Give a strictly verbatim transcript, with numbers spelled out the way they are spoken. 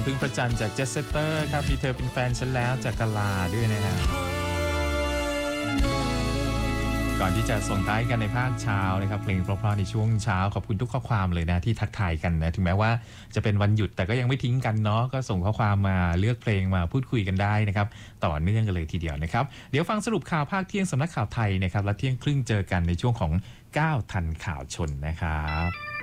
พึ่งพระจันทร์จากเจสเตอร์ครับมีเธอเป็นแฟนฉันแล้วจากกาลาด้วยนะฮะก่อนที่จะส่งท้ายกันในภาคเช้านะครับเพลงเพราะๆในช่วงเช้าขอบคุณทุกข้อความเลยนะที่ทักทายกันนะถึงแม้ว่าจะเป็นวันหยุดแต่ก็ยังไม่ทิ้งกันเนาะก็ส่งข้อความมาเลือกเพลงมาพูดคุยกันได้นะครับต่อเนื่องกันเลยทีเดียวนะครับเดี๋ยวฟังสรุปข่าวภาคเที่ยงสำนักข่าวไทยนะครับและเที่ยงครึ่งเจอกันในช่วงของเก้าทันข่าวชนนะครับ